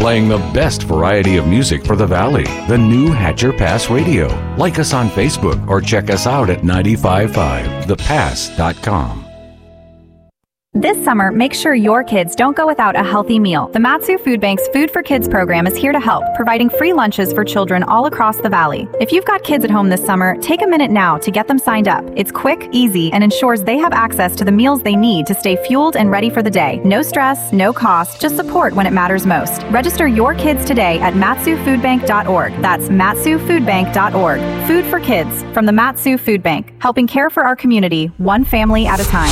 playing the best variety of music for the Valley. The new Hatcher Pass Radio. Like us on Facebook or check us out at 955thepass.com. This summer, make sure your kids don't go without a healthy meal. The Mat-Su Food Bank's Food for Kids program is here to help, providing free lunches for children all across the Valley. If you've got kids at home this summer, take a minute now to get them signed up. It's quick, easy, and ensures they have access to the meals they need to stay fueled and ready for the day. No stress, no cost, just support when it matters most. Register your kids today at matsufoodbank.org. That's matsufoodbank.org. Food for Kids from the Mat-Su Food Bank, helping care for our community, one family at a time.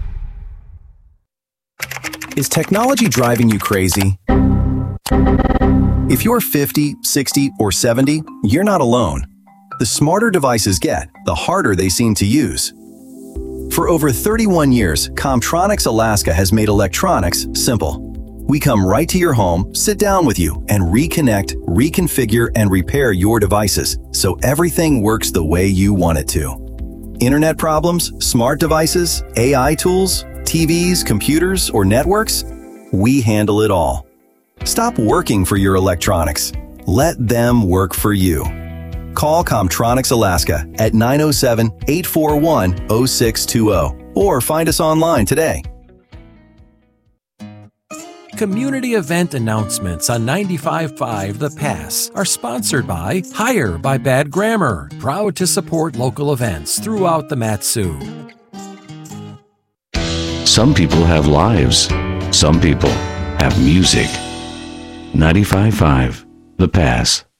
Is technology driving you crazy? If you're 50, 60, or 70, you're not alone. The smarter devices get, the harder they seem to use. For over 31 years, Comtronics Alaska has made electronics simple. We come right to your home, sit down with you, and reconnect, reconfigure, and repair your devices so everything works the way you want it to. Internet problems, smart devices, AI tools, TVs, computers, or networks? We handle it all. Stop working for your electronics. Let them work for you. Call Comtronics Alaska at 907-841-0620 or find us online today. Community event announcements on 95.5 The Pass are sponsored by Hire by Bad Grammar, proud to support local events throughout the Mat-Su. Some people have lives. Some people have music. 95.5 The Pass.